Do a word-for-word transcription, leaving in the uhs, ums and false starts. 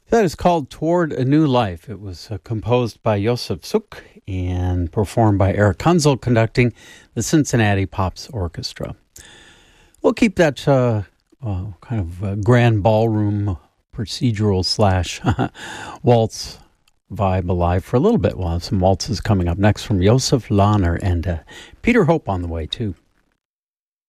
That is called Toward a New Life. It was uh, composed by Josef Suk and performed by Eric Kunzel, conducting the Cincinnati Pops Orchestra. We'll keep that uh, uh, kind of uh, grand ballroom procedural slash waltz vibe alive for a little bit. We'll have some waltzes coming up next from Josef Lahner and uh, Peter Hope on the way, too.